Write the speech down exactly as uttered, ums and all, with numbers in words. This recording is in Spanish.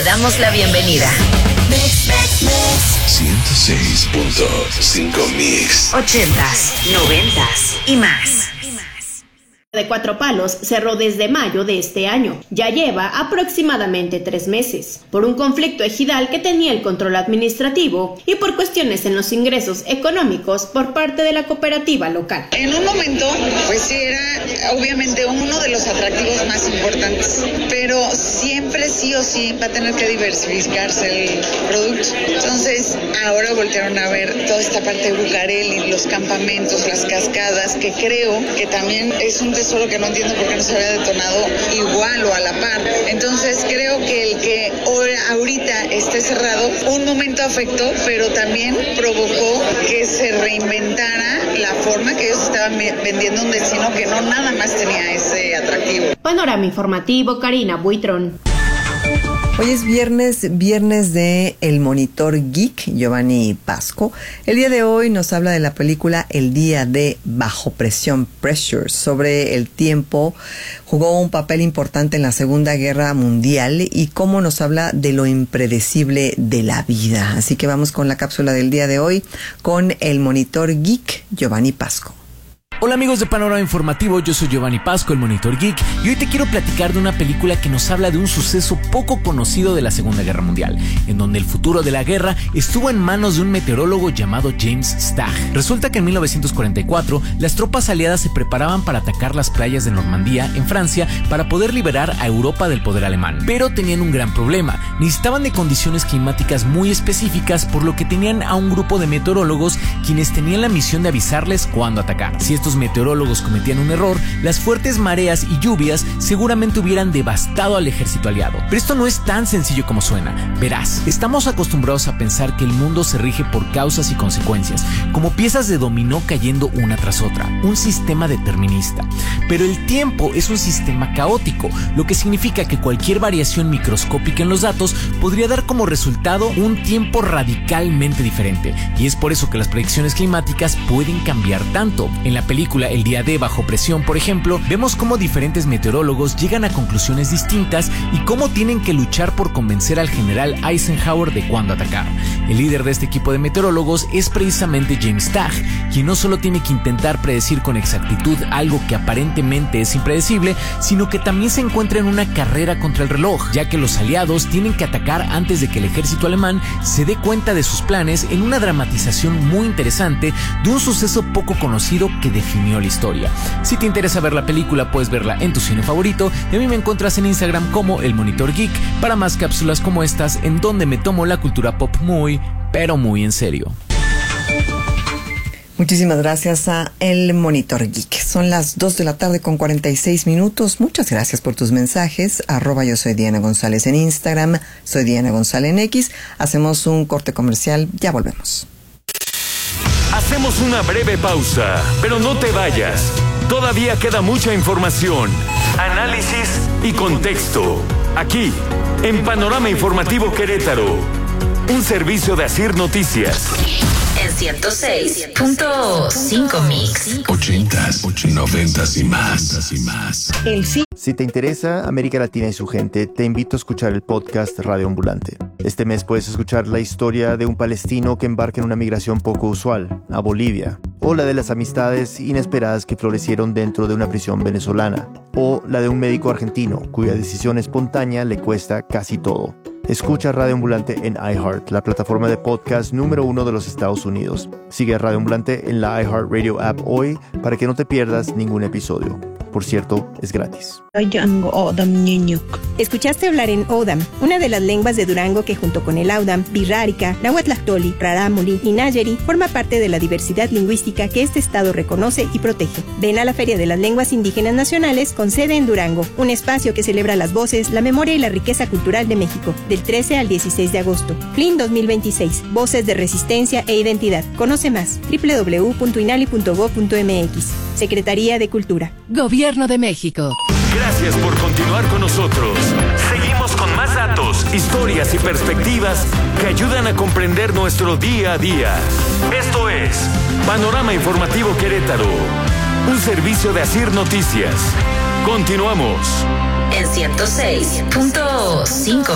Te damos la bienvenida. ciento seis punto cinco Mix. Ochentas, noventas y más. De Cuatro Palos cerró desde mayo de este año. Ya lleva aproximadamente tres meses, por un conflicto ejidal que tenía el control administrativo y por cuestiones en los ingresos económicos por parte de la cooperativa local. En un momento, pues sí era obviamente uno de los atractivos más importantes, pero siempre sí o sí va a tener que diversificarse el producto. Entonces, ahora voltearon a ver toda esta parte de Bucareli, los campamentos, las cascadas, que creo que también es un solo que no entiendo por qué no se había detonado igual o a la par. Entonces creo que el que ahorita esté cerrado, un momento afectó, pero también provocó que se reinventara la forma que ellos estaban vendiendo un destino que no nada más tenía ese atractivo. Panorama informativo, Karina Buitrón. Hoy es viernes, viernes de El Monitor Geek, Giovanni Pasco. El día de hoy nos habla de la película El Día de Bajo Presión, Pressure, sobre el tiempo. Jugó un papel importante en la Segunda Guerra Mundial y cómo nos habla de lo impredecible de la vida. Así que vamos con la cápsula del día de hoy con El Monitor Geek, Giovanni Pasco. Hola amigos de Panorama Informativo, yo soy Giovanni Pasco, el Monitor Geek, y hoy te quiero platicar de una película que nos habla de un suceso poco conocido de la Segunda Guerra Mundial, en donde el futuro de la guerra estuvo en manos de un meteorólogo llamado James Stagg. Resulta que en mil novecientos cuarenta y cuatro las tropas aliadas se preparaban para atacar las playas de Normandía, en Francia, para poder liberar a Europa del poder alemán. Pero tenían un gran problema, necesitaban de condiciones climáticas muy específicas, por lo que tenían a un grupo de meteorólogos quienes tenían la misión de avisarles cuándo atacar. Si estos meteorólogos cometían un error, las fuertes mareas y lluvias seguramente hubieran devastado al ejército aliado. Pero esto no es tan sencillo como suena. Verás, estamos acostumbrados a pensar que el mundo se rige por causas y consecuencias, como piezas de dominó cayendo una tras otra, un sistema determinista. Pero el tiempo es un sistema caótico, lo que significa que cualquier variación microscópica en los datos podría dar como resultado un tiempo radicalmente diferente. Y es por eso que las predicciones climáticas pueden cambiar tanto. En la película El Día de Bajo Presión, por ejemplo, vemos cómo diferentes meteorólogos llegan a conclusiones distintas y cómo tienen que luchar por convencer al general Eisenhower de cuándo atacar. El líder de este equipo de meteorólogos es precisamente James Stagg, quien no solo tiene que intentar predecir con exactitud algo que aparentemente es impredecible, sino que también se encuentra en una carrera contra el reloj, ya que los aliados tienen que atacar antes de que el ejército alemán se dé cuenta de sus planes, en una dramatización muy interesante de un suceso poco conocido que definió la historia. Si te interesa ver la película, puedes verla en tu cine favorito, y a mí me encuentras en Instagram como El Monitor Geek para más cápsulas como estas, en donde me tomo la cultura pop muy, pero muy en serio. Muchísimas gracias a El Monitor Geek. Son las dos de la tarde con cuarenta y seis minutos. Muchas gracias por tus mensajes. Arroba yo soy Diana González en Instagram. Soy Diana González en X. Hacemos un corte comercial. Ya volvemos. Hacemos una breve pausa, pero no te vayas. Todavía queda mucha información, análisis y contexto. Aquí, en Panorama Informativo Querétaro. Un servicio de Asir Noticias. En ciento seis punto cinco Mix. Ochentas, noventas y más. Y más. El sí. Si te interesa América Latina y su gente, te invito a escuchar el podcast Radio Ambulante. Este mes puedes escuchar la historia de un palestino que embarca en una migración poco usual, a Bolivia, o la de las amistades inesperadas que florecieron dentro de una prisión venezolana, o la de un médico argentino cuya decisión espontánea le cuesta casi todo. Escucha Radio Ambulante en iHeart, la plataforma de podcast número uno de los Estados Unidos. Sigue a Radio Ambulante en la iHeartRadio app hoy para que no te pierdas ningún episodio. Por cierto, es gratis. Escuchaste hablar en Odam, una de las lenguas de Durango que junto con el Audam, Birrárica, Nahuatlactoli, Rarámuri y Nayeri forma parte de la diversidad lingüística que este estado reconoce y protege. Ven a la Feria de las Lenguas Indígenas Nacionales con sede en Durango, un espacio que celebra las voces, la memoria y la riqueza cultural de México, del trece al dieciséis de agosto. F L I N dos mil veintiséis, Voces de Resistencia e Identidad. Conoce más, doble u doble u doble u punto inali punto gob punto m x. Secretaría de Cultura. Gobierno de México. Gracias por continuar con nosotros. Seguimos con más datos, historias y perspectivas que ayudan a comprender nuestro día a día. Esto es Panorama Informativo Querétaro, un servicio de Asir Noticias. Continuamos. En ciento seis punto cinco